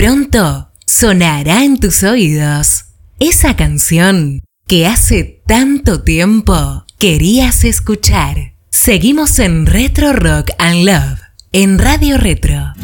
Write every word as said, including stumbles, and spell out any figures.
Pronto sonará en tus oídos esa canción que hace tanto tiempo querías escuchar. Seguimos en Retro Rock and Love, en Radio Retro.